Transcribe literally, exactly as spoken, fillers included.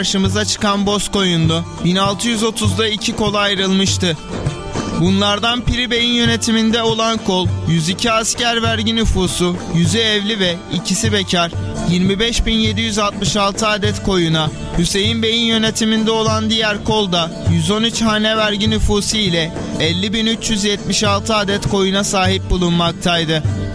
karşımıza çıkan Bozkoyun'du. bin altı yüz otuzda iki kola ayrılmıştı. Bunlardan Piri Bey'in yönetiminde olan kol, yüz iki asker vergi nüfusu, yüzü evli ve ikisi bekar, yirmi beş bin yedi yüz altmış altı adet koyuna, Hüseyin Bey'in yönetiminde olan diğer kol da yüz on üç hane vergi nüfusu ile elli bin üç yüz yetmiş altı adet koyuna sahip bulunmaktaydı.